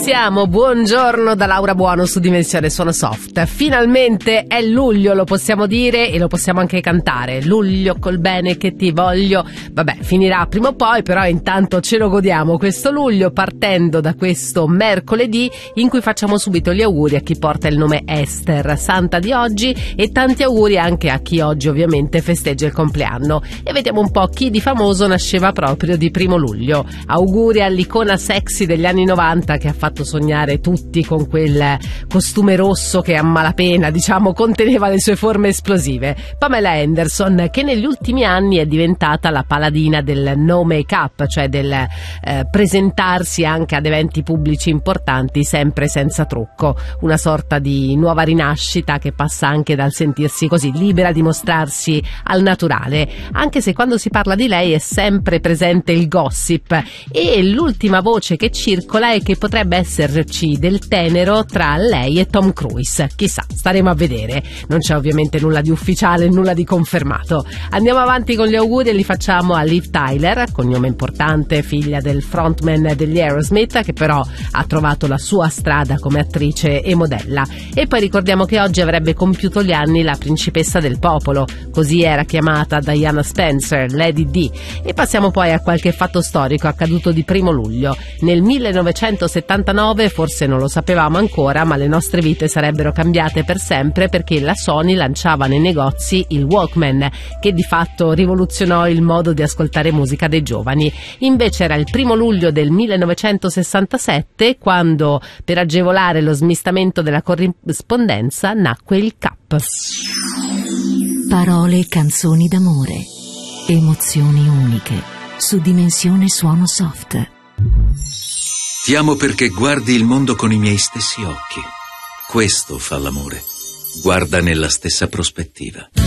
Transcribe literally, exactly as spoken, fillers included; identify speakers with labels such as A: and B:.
A: siamo, buongiorno da Laura Buono su Dimensione Suono Soft. Finalmente è luglio, lo possiamo dire e lo possiamo anche cantare. Luglio col bene che ti voglio. Vabbè, finirà prima o poi, però intanto ce lo godiamo questo luglio, partendo da questo mercoledì in cui facciamo subito gli auguri a chi porta il nome Esther, santa di oggi, e tanti auguri anche a chi oggi ovviamente festeggia il compleanno. E vediamo un po' chi di famoso nasceva proprio di primo luglio. Auguri all'icona sexy degli anni novanta che ha fatto sognare tutti con quel costume rosso che a malapena, diciamo, conteneva le sue forme esplosive. Pamela Anderson, che negli ultimi anni è diventata la paladina del no make-up, cioè del eh, presentarsi anche ad eventi pubblici importanti sempre senza trucco. Una sorta di nuova rinascita che passa anche dal sentirsi così libera di mostrarsi al naturale, anche se quando si parla di lei è sempre presente il gossip, e l'ultima voce che circola è che potrebbe esserci del tenero tra lei e Tom Cruise. Chissà, staremo a vedere. Non c'è ovviamente nulla di ufficiale, nulla di confermato. Andiamo avanti con gli auguri e li facciamo a Liv Tyler, cognome importante, figlia del frontman degli Aerosmith, che però ha trovato la sua strada come attrice e modella. E poi ricordiamo che oggi avrebbe compiuto gli anni la principessa del popolo, così era chiamata Diana Spencer, Lady Di. E passiamo poi a qualche fatto storico accaduto di primo luglio. Nel millenovecentosettantanove, forse non lo sapevamo ancora, ma le nostre vite sarebbero cambiate per sempre perché la Sony lanciava nei negozi il Walkman, che di fatto rivoluzionò il modo di ascoltare musica dei giovani. Invece era il primo luglio del millenovecentosessantasette quando, per agevolare lo smistamento della corrispondenza, nacque il C A P.
B: Parole e canzoni d'amore, emozioni uniche, su Dimensione Suono Soft.
C: Ti amo perché guardi il mondo con i miei stessi occhi. Questo fa l'amore. Guarda nella stessa prospettiva.